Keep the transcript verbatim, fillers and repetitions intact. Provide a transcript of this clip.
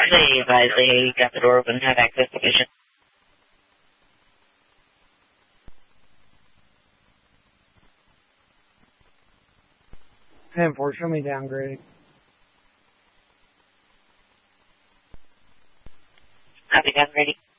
They advise they got the door open and have access to vision. ten four, show me downgrade. Copy, downgrading.